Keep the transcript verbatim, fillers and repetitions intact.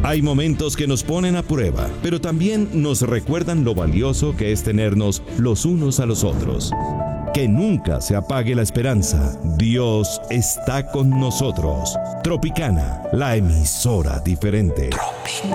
Hay momentos que nos ponen a prueba, pero también nos recuerdan lo valioso que es tenernos los unos a los otros. Que nunca se apague la esperanza. Dios está con nosotros. Tropicana, la emisora diferente. Tropicana.